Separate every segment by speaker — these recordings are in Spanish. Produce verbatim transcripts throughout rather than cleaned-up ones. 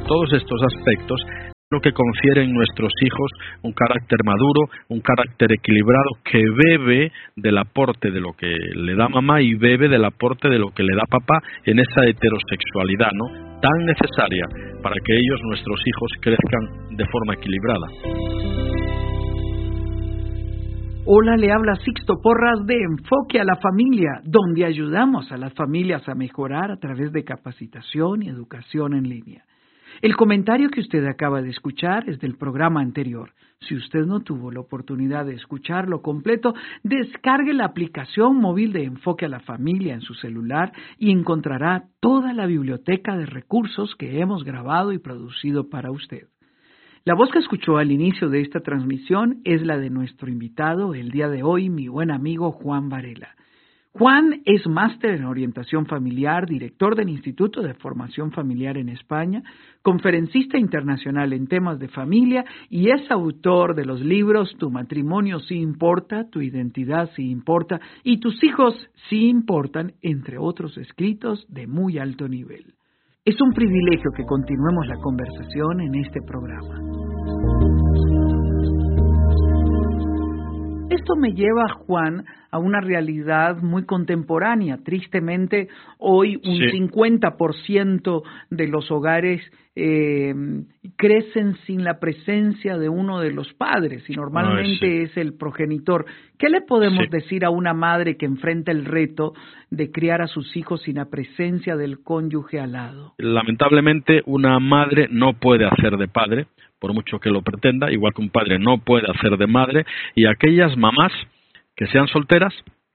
Speaker 1: todos estos aspectos lo que confiere en nuestros hijos un carácter maduro, un carácter equilibrado que bebe del aporte de lo que le da mamá y bebe del aporte de lo que le da papá en esa heterosexualidad, ¿no?, tan necesaria para que ellos, nuestros hijos, crezcan de forma equilibrada.
Speaker 2: Hola, le habla Sixto Porras de Enfoque a la Familia, donde ayudamos a las familias a mejorar a través de capacitación y educación en línea. El comentario que usted acaba de escuchar es del programa anterior. Si usted no tuvo la oportunidad de escucharlo completo, descargue la aplicación móvil de Enfoque a la Familia en su celular y encontrará toda la biblioteca de recursos que hemos grabado y producido para usted. La voz que escuchó al inicio de esta transmisión es la de nuestro invitado el día de hoy, mi buen amigo Juan Varela. Juan es máster en orientación familiar, director del Instituto de Formación Familiar en España, conferencista internacional en temas de familia y es autor de los libros Tu matrimonio sí importa, Tu identidad sí importa y Tus hijos sí importan, entre otros escritos de muy alto nivel. Es un privilegio que continuemos la conversación en este programa. Esto me lleva, Juan, a una realidad muy contemporánea. Tristemente, hoy un sí. cincuenta por ciento de los hogares eh, crecen sin la presencia de uno de los padres y normalmente Ay, sí. es el progenitor. ¿Qué le podemos sí. decir a una madre que enfrenta el reto de criar a sus hijos sin la presencia del cónyuge al lado?
Speaker 1: Lamentablemente, una madre no puede hacer de padre, por mucho que lo pretenda, igual que un padre no puede hacer de madre, y aquellas mamás que sean solteras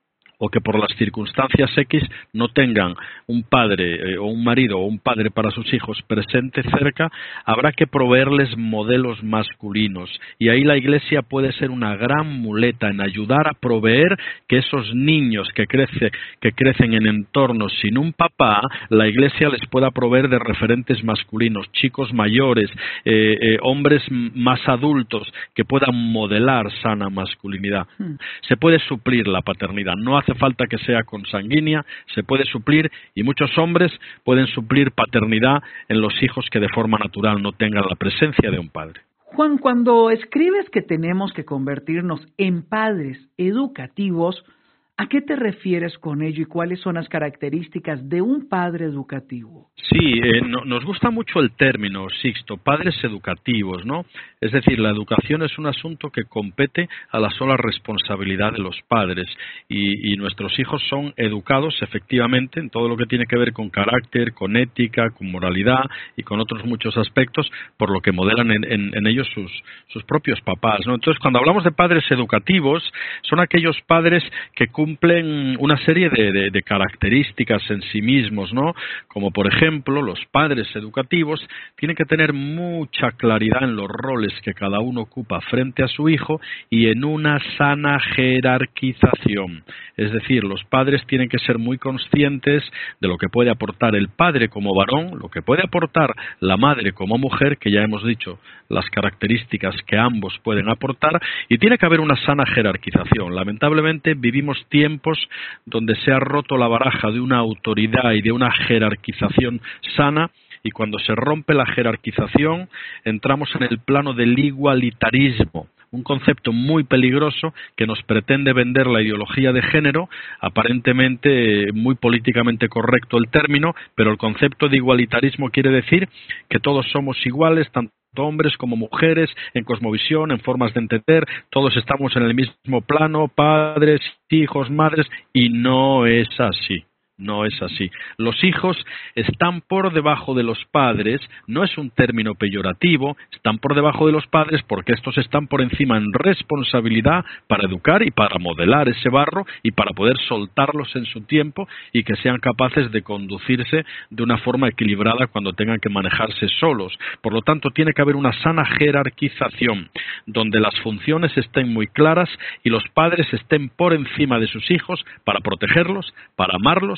Speaker 1: o que por las circunstancias X no tengan un padre eh, o un marido o un padre para sus hijos presente cerca, habrá que proveerles modelos masculinos y ahí la Iglesia puede ser una gran muleta en ayudar a proveer que esos niños que, crece, que crecen en entornos sin un papá, la Iglesia les pueda proveer de referentes masculinos, chicos mayores, eh, eh, hombres más adultos que puedan modelar sana masculinidad. Hmm. Se puede suplir la paternidad, no hace falta que sea consanguínea, se puede suplir y muchos hombres pueden suplir paternidad en los hijos que de forma natural no tengan la presencia de un padre.
Speaker 2: Juan, cuando escribes que tenemos que convertirnos en padres educativos, ¿a qué te refieres con ello y cuáles son las características de un padre educativo?
Speaker 1: Sí, eh, no, nos gusta mucho el término, Sixto, padres educativos, ¿no? Es decir, la educación es un asunto que compete a la sola responsabilidad de los padres y, y nuestros hijos son educados efectivamente en todo lo que tiene que ver con carácter, con ética, con moralidad y con otros muchos aspectos por lo que modelan en, en, en ellos sus, sus propios papás, ¿no? Entonces, cuando hablamos de padres educativos, son aquellos padres que cumplen una serie de, de, de características en sí mismos, ¿no? Como por ejemplo, los padres educativos tienen que tener mucha claridad en los roles que cada uno ocupa frente a su hijo y en una sana jerarquización. Es decir, los padres tienen que ser muy conscientes de lo que puede aportar el padre como varón, lo que puede aportar la madre como mujer, que ya hemos dicho las características que ambos pueden aportar, y tiene que haber una sana jerarquización. Lamentablemente vivimos tiempos donde se ha roto la baraja de una autoridad y de una jerarquización sana, y cuando se rompe la jerarquización entramos en el plano del igualitarismo, un concepto muy peligroso que nos pretende vender la ideología de género, aparentemente muy políticamente correcto el término, pero el concepto de igualitarismo quiere decir que todos somos iguales, tanto hombres como mujeres, en cosmovisión, en formas de entender, todos estamos en el mismo plano, padres, hijos, madres, y no es así. No es así. Los hijos están por debajo de los padres, no es un término peyorativo, están por debajo de los padres porque estos están por encima en responsabilidad para educar y para modelar ese barro y para poder soltarlos en su tiempo y que sean capaces de conducirse de una forma equilibrada cuando tengan que manejarse solos. Por lo tanto, tiene que haber una sana jerarquización donde las funciones estén muy claras y los padres estén por encima de sus hijos para protegerlos, para amarlos,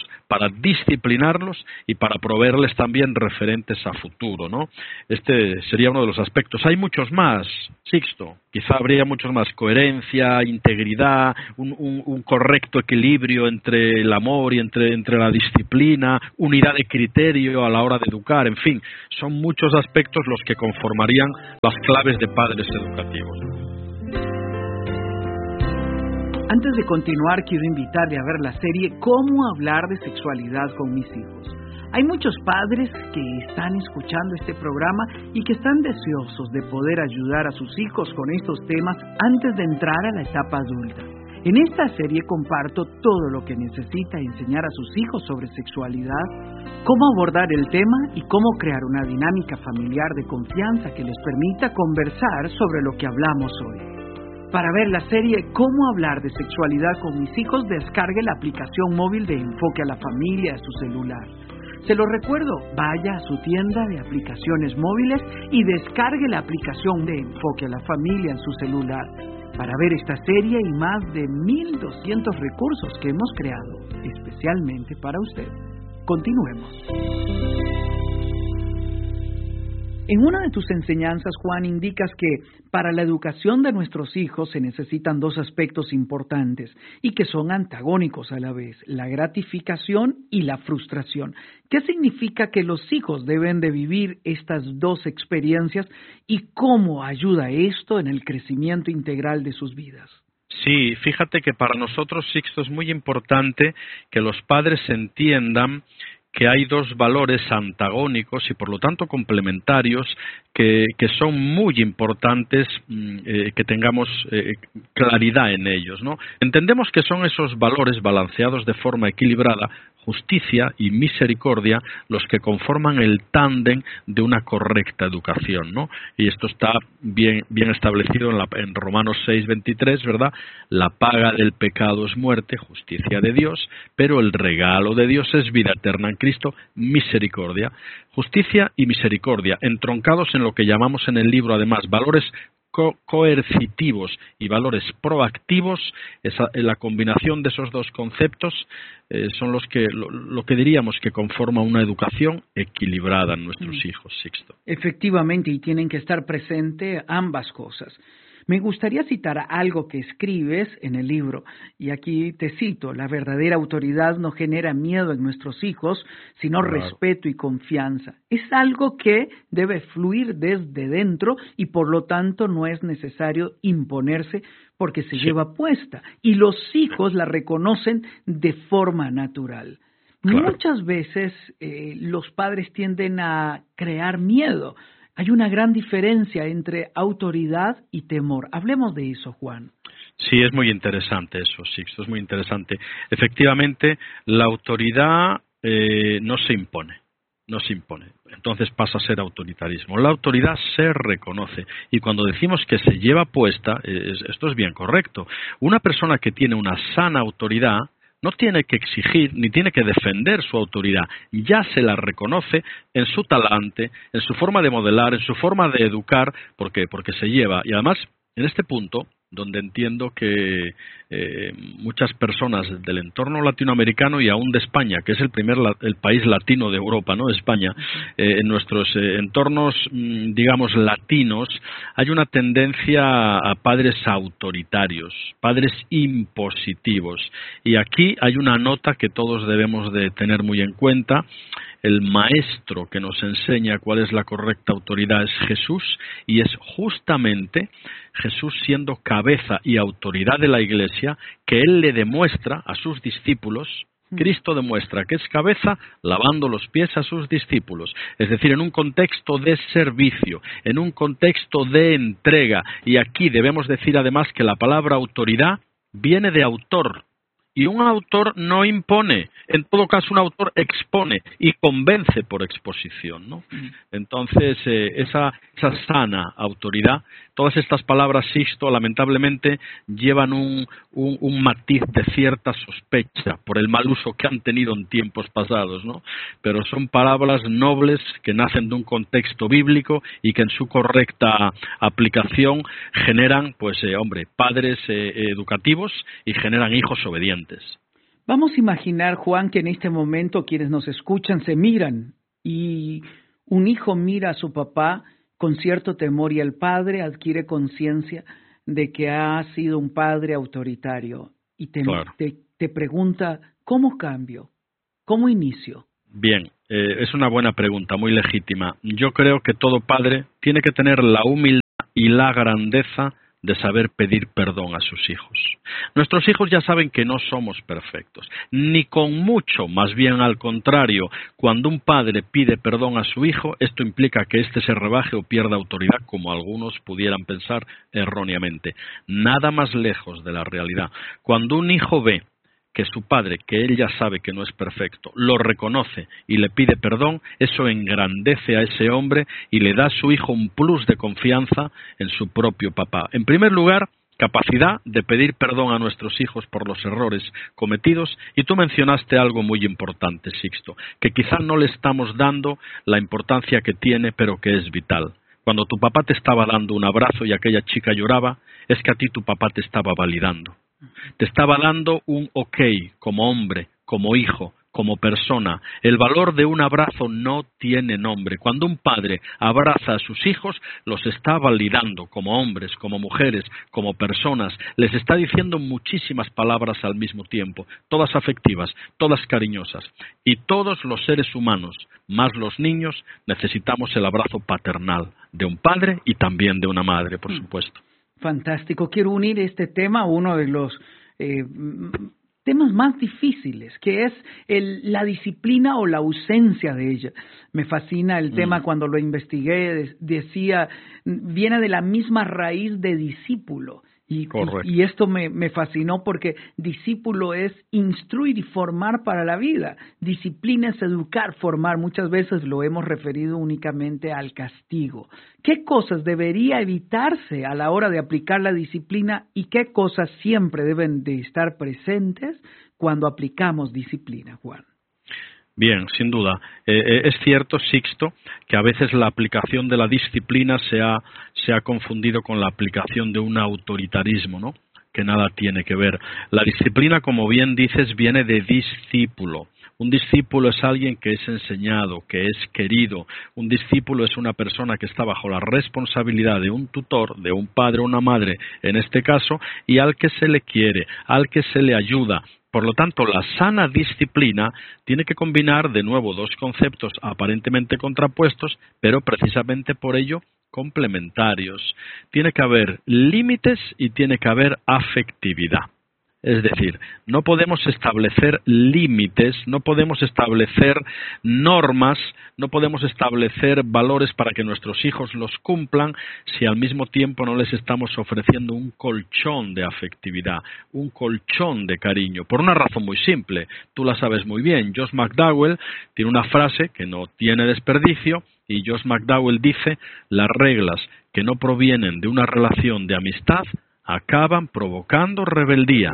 Speaker 1: para disciplinarlos y para proveerles también referentes a futuro, ¿no? Este sería uno de los aspectos. Hay muchos más, Sixto, quizá habría muchos más: coherencia, integridad, un, un, un correcto equilibrio entre el amor y entre, entre la disciplina, unidad de criterio a la hora de educar, en fin, son muchos aspectos los que conformarían las claves de padres educativos.
Speaker 2: Antes de continuar, quiero invitarle a ver la serie Cómo hablar de sexualidad con mis hijos. Hay muchos padres que están escuchando este programa y que están deseosos de poder ayudar a sus hijos con estos temas antes de entrar a la etapa adulta. En esta serie comparto todo lo que necesita enseñar a sus hijos sobre sexualidad, cómo abordar el tema y cómo crear una dinámica familiar de confianza que les permita conversar sobre lo que hablamos hoy. Para ver la serie Cómo hablar de sexualidad con mis hijos, descargue la aplicación móvil de Enfoque a la Familia a su celular. Se lo recuerdo, vaya a su tienda de aplicaciones móviles y descargue la aplicación de Enfoque a la Familia en su celular para ver esta serie y más de mil doscientos recursos que hemos creado especialmente para usted. Continuemos. En una de tus enseñanzas, Juan, indicas que para la educación de nuestros hijos se necesitan dos aspectos importantes y que son antagónicos a la vez: la gratificación y la frustración. ¿Qué significa que los hijos deben de vivir estas dos experiencias y cómo ayuda esto en el crecimiento integral de sus vidas?
Speaker 1: Sí, fíjate que para nosotros, Sixto, es muy importante que los padres entiendan que hay dos valores antagónicos y por lo tanto complementarios que, que son muy importantes eh, que tengamos eh, claridad en ellos, ¿no? Entendemos que son esos valores balanceados de forma equilibrada, justicia y misericordia, los que conforman el tándem de una correcta educación, ¿no? Y esto está bien, bien establecido en, la, en Romanos seis veintitrés, ¿verdad? La paga del pecado es muerte, justicia de Dios, pero el regalo de Dios es vida eterna en Cristo, misericordia. Justicia y misericordia, entroncados en lo que llamamos en el libro, además, valores co- coercitivos y valores proactivos. Esa, la combinación de esos dos conceptos eh, son los que lo, lo que diríamos que conforma una educación equilibrada en nuestros mm. hijos, Sixto.
Speaker 2: Efectivamente, y tienen que estar presentes ambas cosas. Me gustaría citar algo que escribes en el libro, y aquí te cito: la verdadera autoridad no genera miedo en nuestros hijos, sino claro. respeto y confianza. Es algo que debe fluir desde dentro y por lo tanto no es necesario imponerse porque se sí. lleva puesta, y los hijos la reconocen de forma natural. Claro. Muchas veces eh, los padres tienden a crear miedo. Hay una gran diferencia entre autoridad y temor. Hablemos de eso, Juan.
Speaker 1: Sí, es muy interesante eso, Sixto, es muy interesante. Efectivamente, la autoridad eh, no se impone, no se impone. Entonces pasa a ser autoritarismo. La autoridad se reconoce y cuando decimos que se lleva puesta, es, esto es bien correcto. Una persona que tiene una sana autoridad no tiene que exigir ni tiene que defender su autoridad, ya se la reconoce en su talante, en su forma de modelar, en su forma de educar, porque porque se lleva. Y además, en este punto, donde entiendo que eh, muchas personas del entorno latinoamericano y aún de España, que es el primer la, el país latino de Europa, ¿no? España, eh, en nuestros eh, entornos, mm, digamos, latinos, hay una tendencia a padres autoritarios, padres impositivos. Y aquí hay una nota que todos debemos de tener muy en cuenta. El maestro que nos enseña cuál es la correcta autoridad es Jesús, y es justamente Jesús, siendo cabeza y autoridad de la Iglesia, que Él le demuestra a sus discípulos. Cristo demuestra que es cabeza lavando los pies a sus discípulos, es decir, en un contexto de servicio, en un contexto de entrega. Y aquí debemos decir además que la palabra autoridad viene de autor. Y un autor no impone, en todo caso un autor expone y convence por exposición, ¿no? Entonces, eh, esa, esa sana autoridad, todas estas palabras, Sixto, lamentablemente llevan un, un, un matiz de cierta sospecha por el mal uso que han tenido en tiempos pasados, ¿no? Pero son palabras nobles que nacen de un contexto bíblico y que en su correcta aplicación generan, pues, eh, hombre, padres eh, educativos y generan hijos obedientes.
Speaker 2: Vamos a imaginar, Juan, que en este momento quienes nos escuchan se miran y un hijo mira a su papá con cierto temor y el padre adquiere conciencia de que ha sido un padre autoritario y te,
Speaker 1: Claro.
Speaker 2: te, te pregunta, ¿cómo cambio? ¿Cómo inicio?
Speaker 1: Bien, eh, es una buena pregunta, muy legítima. Yo creo que todo padre tiene que tener la humildad y la grandeza de saber pedir perdón a sus hijos. Nuestros hijos ya saben que no somos perfectos, ni con mucho, más bien al contrario. Cuando un padre pide perdón a su hijo, esto implica que éste se rebaje o pierda autoridad, como algunos pudieran pensar erróneamente. Nada más lejos de la realidad. Cuando un hijo ve que su padre, que él ya sabe que no es perfecto, lo reconoce y le pide perdón, eso engrandece a ese hombre y le da a su hijo un plus de confianza en su propio papá. En primer lugar, capacidad de pedir perdón a nuestros hijos por los errores cometidos, y tú mencionaste algo muy importante, Sixto, que quizá no le estamos dando la importancia que tiene, pero que es vital. Cuando tu papá te estaba dando un abrazo y aquella chica lloraba, es que a ti tu papá te estaba validando. Te estaba dando un ok como hombre, como hijo, como persona. El valor de un abrazo no tiene nombre. Cuando un padre abraza a sus hijos, los está validando como hombres, como mujeres, como personas. Les está diciendo muchísimas palabras al mismo tiempo, todas afectivas, todas cariñosas. Y todos los seres humanos, más los niños, necesitamos el abrazo paternal de un padre y también de una madre, por supuesto.
Speaker 2: Fantástico. Quiero unir este tema a uno de los eh, temas más difíciles, que es el, la disciplina o la ausencia de ella. Me fascina el mm. tema, cuando lo investigué, decía, viene de la misma raíz de discípulo. Y, y, y esto me, me fascinó porque discípulo es instruir y formar para la vida. Disciplina es educar, formar. Muchas veces lo hemos referido únicamente al castigo. ¿Qué cosas debería evitarse a la hora de aplicar la disciplina y qué cosas siempre deben de estar presentes cuando aplicamos disciplina, Juan?
Speaker 1: Bien, sin duda. Eh, es cierto, Sixto, que a veces la aplicación de la disciplina se ha, se ha confundido con la aplicación de un autoritarismo, ¿no? Que nada tiene que ver. La disciplina, como bien dices, viene de discípulo. Un discípulo es alguien que es enseñado, que es querido. Un discípulo es una persona que está bajo la responsabilidad de un tutor, de un padre o una madre, en este caso, y al que se le quiere, al que se le ayuda. Por lo tanto, la sana disciplina tiene que combinar de nuevo dos conceptos aparentemente contrapuestos, pero precisamente por ello complementarios. Tiene que haber límites y tiene que haber afectividad. Es decir, no podemos establecer límites, no podemos establecer normas, no podemos establecer valores para que nuestros hijos los cumplan si al mismo tiempo no les estamos ofreciendo un colchón de afectividad, un colchón de cariño. Por una razón muy simple, tú la sabes muy bien. Josh McDowell tiene una frase que no tiene desperdicio y Josh McDowell dice: las reglas que no provienen de una relación de amistad acaban provocando rebeldía.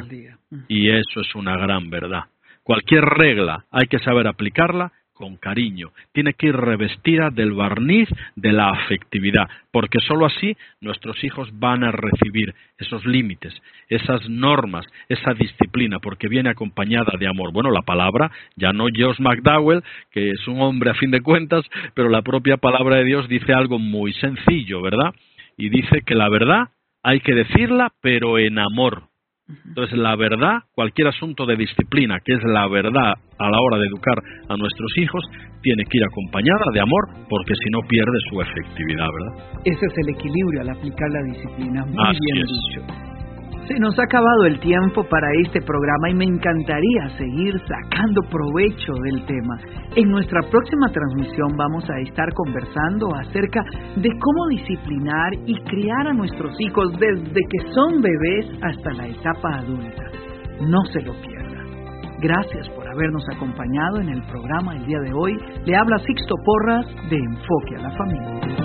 Speaker 1: Y eso es una gran verdad. Cualquier regla hay que saber aplicarla con cariño. Tiene que ir revestida del barniz de la afectividad, porque sólo así nuestros hijos van a recibir esos límites, esas normas, esa disciplina, porque viene acompañada de amor. Bueno, la palabra, ya no Josh McDowell, que es un hombre a fin de cuentas, pero la propia palabra de Dios dice algo muy sencillo, ¿verdad? Y dice que la verdad hay que decirla, pero en amor. Entonces, la verdad, cualquier asunto de disciplina, que es la verdad a la hora de educar a nuestros hijos, tiene que ir acompañada de amor, porque si no pierde su efectividad, ¿verdad?
Speaker 2: Ese es el equilibrio al aplicar la disciplina. Muy
Speaker 1: Así
Speaker 2: bien
Speaker 1: es.
Speaker 2: dicho. Se nos ha acabado el tiempo para este programa y me encantaría seguir sacando provecho del tema. En nuestra próxima transmisión vamos a estar conversando acerca de cómo disciplinar y criar a nuestros hijos desde que son bebés hasta la etapa adulta. No se lo pierda. Gracias por habernos acompañado en el programa el día de hoy. Le habla Sixto Porras de Enfoque a la Familia.